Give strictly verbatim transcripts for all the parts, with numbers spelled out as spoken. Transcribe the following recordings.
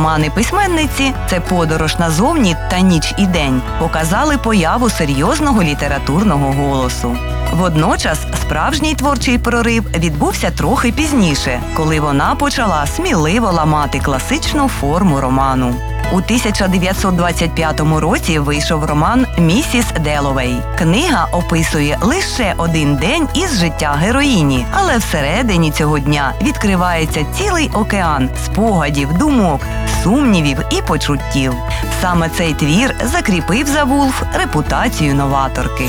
Романи письменниці «Це подорож назовні» та «Ніч і день» показали появу серйозного літературного голосу. Водночас справжній творчий прорив відбувся трохи пізніше, коли вона почала сміливо ламати класичну форму роману. У тисяча дев'ятсот двадцять п'ятому році вийшов роман «Місіс Деловей». Книга описує лише один день із життя героїні, але всередині цього дня відкривається цілий океан спогадів, думок, сумнівів і почуттів. Саме цей твір закріпив за Вулф репутацію новаторки.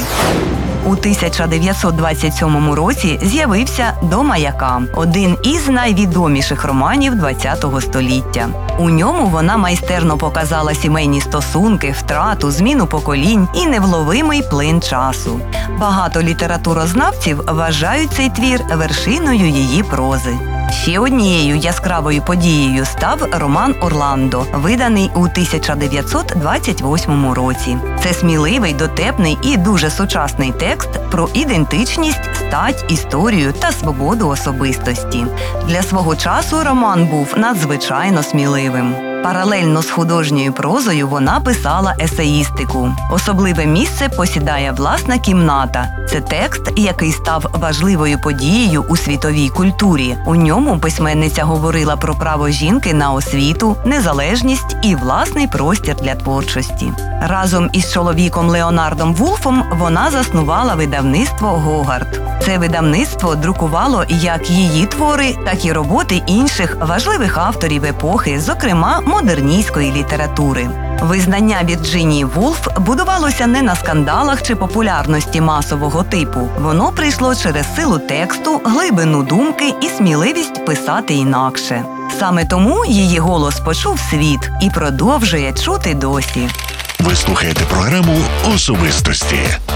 У тисяча дев'ятсот двадцять сьомому році з'явився «До маяка» – один із найвідоміших романів ХХ століття. У ньому вона майстерно показала сімейні стосунки, втрату, зміну поколінь і невловимий плин часу. Багато літературознавців вважають цей твір вершиною її прози. Ще однією яскравою подією став роман «Орландо», виданий у тисяча дев'ятсот двадцять восьмому році. Це сміливий, дотепний і дуже сучасний текст про ідентичність, стать, історію та свободу особистості. Для свого часу роман був надзвичайно сміливим. Паралельно з художньою прозою вона писала есеїстику. Особливе місце посідає власна кімната. Це текст, який став важливою подією у світовій культурі. У ньому письменниця говорила про право жінки на освіту, незалежність і власний простір для творчості. Разом із чоловіком Леонардом Вулфом вона заснувала видавництво «Гогарт». Це видавництво друкувало як її твори, так і роботи інших важливих авторів епохи, зокрема модерністської літератури. Визнання Вірджинії Вулф будувалося не на скандалах чи популярності масового типу. Воно прийшло через силу тексту, глибину думки і сміливість писати інакше. Саме тому її голос почув світ і продовжує чути досі. Ви слухаєте програму «Особистості».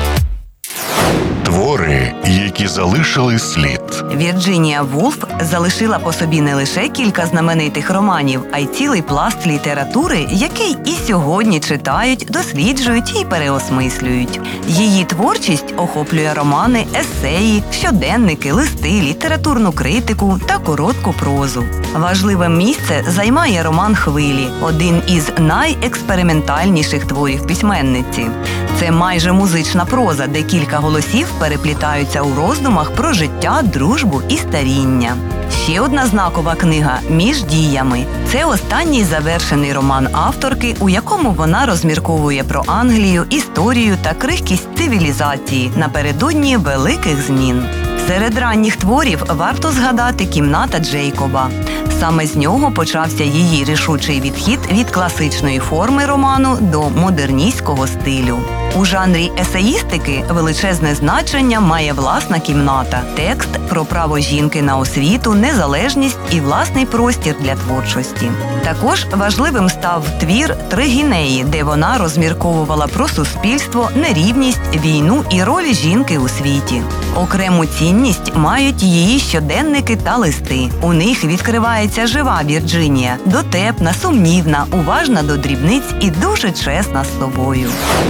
Твори, які залишили слід. Вірджинія Вулф залишила по собі не лише кілька знаменитих романів, а й цілий пласт літератури, який і сьогодні читають, досліджують і переосмислюють. Її творчість охоплює романи, есеї, щоденники, листи, літературну критику та коротку прозу. Важливе місце займає роман «Хвилі» – один із найекспериментальніших творів письменниці. Це майже музична проза, де кілька голосів переплітаються у роздумах про життя, дружбу і старіння. Ще одна знакова книга «Між діями» – це останній завершений роман авторки, у якому вона розмірковує про Англію, історію та крихкість цивілізації напередодні великих змін. Серед ранніх творів варто згадати «Кімната Джейкоба». Саме з нього почався її рішучий відхід від класичної форми роману до модерністського стилю. У жанрі есеїстики величезне значення має «Власна кімната» – текст про право жінки на освіту, незалежність і власний простір для творчості. Також важливим став твір «Три гінеї», де вона розмірковувала про суспільство, нерівність, війну і роль жінки у світі. Окрему цінність мають її щоденники та листи. У них відкривається жива Вірджинія, дотепна, сумнівна, уважна до дрібниць і дуже чесна з собою.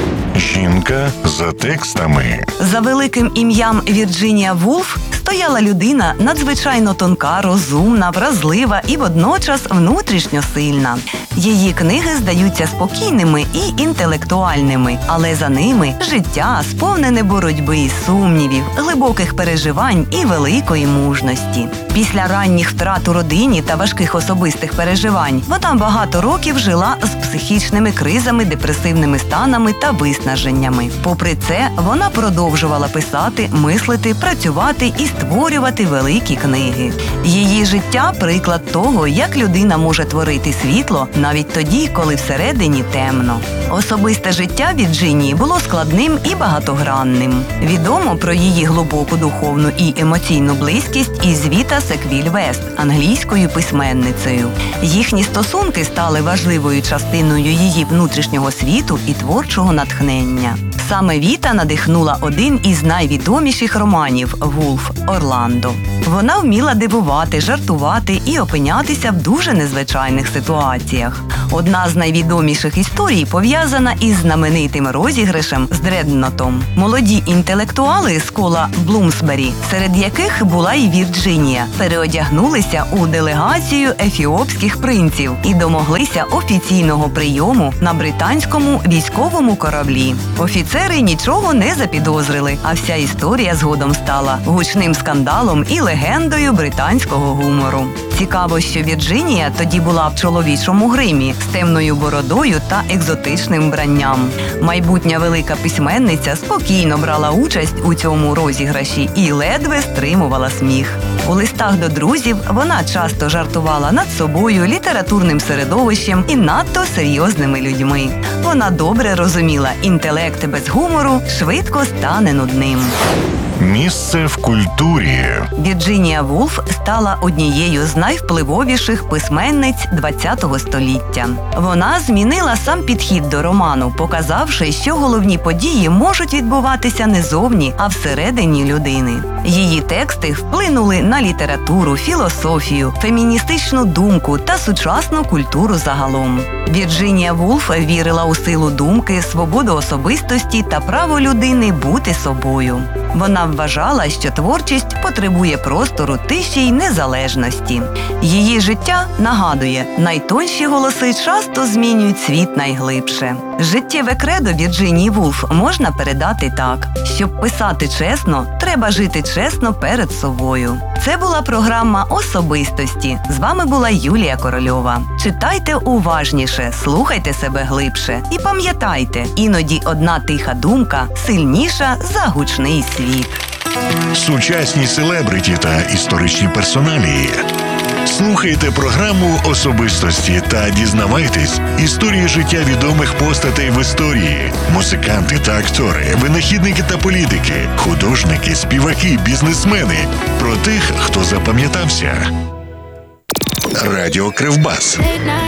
Жінка за текстами. За великим ім'ям Вірджинія Вулф стояла людина надзвичайно тонка, розумна, вразлива і водночас внутрішньо сильна. Її книги здаються спокійними і інтелектуальними, але за ними життя, сповнене боротьби, сумнівів, глибоких переживань і великої мужності. Після ранніх втрат у родині та важких особистих переживань вона багато років жила з психічними кризами, депресивними станами та виснаженнями. Попри це, вона продовжувала писати, мислити, працювати і створювати великі книги. Її життя – приклад того, як людина може творити світло навіть тоді, коли всередині темно. Особисте життя Вірджинії було складним і багатогранним. Відомо про її глибоку духовну і емоційну близькість із Віта Секвіль-Вест, англійською письменницею. Їхні стосунки стали важливою частиною її внутрішнього світу і творчого натхнення. Саме Віта надихнула один із найвідоміших романів «Вулф» Орландо. Вона вміла дивувати, жартувати і опинятися в дуже незвичайних ситуаціях. Одна з найвідоміших історій пов'язана із знаменитим розіграшем з Дреднотом. Молоді інтелектуали з кола Блумсбері, серед яких була і Вірджинія, переодягнулися у делегацію ефіопських принців і домоглися офіційного прийому на британському військовому кораблі. Офіцери нічого не запідозрили, а вся історія згодом стала гучним скандалом і легендою британського гумору. Цікаво, що Вірджинія тоді була в чоловічому гримі з темною бородою та екзотичним вбранням. Майбутня велика письменниця спокійно брала участь у цьому розіграші і ледве стримувала сміх. У листах до друзів вона часто жартувала над собою, літературним середовищем і надто серйозними людьми. Вона добре розуміла, інтелект без гумору швидко стане нудним. Місце в культурі. Вірджинія Вулф стала однією з найвпливовіших письменниць ХХ століття. Вона змінила сам підхід до роману, показавши, що головні події можуть відбуватися не зовні, а всередині людини. Її тексти вплинули на літературу, філософію, феміністичну думку та сучасну культуру загалом. Вірджинія Вулф вірила у силу думки, свободу особистості та право людини бути собою. Вона вважала, що творчість потребує простору, тиші й незалежності. Її життя нагадує, найтонші голоси часто змінюють світ найглибше. Життєве кредо Вірджинії Вулф можна передати так: щоб писати чесно, треба жити чесно перед собою. Це була програма «Особистості». З вами була Юлія Корольова. Читайте уважніше, слухайте себе глибше і пам'ятайте, іноді одна тиха думка сильніша за гучний світ. Сучасні селебриті та історичні персоналії. Слухайте програму «Особистості» та дізнавайтесь історії життя відомих постатей в історії. Музиканти та актори, винахідники та політики, художники, співаки, бізнесмени. Про тих, хто запам'ятався. Радіо Кривбас.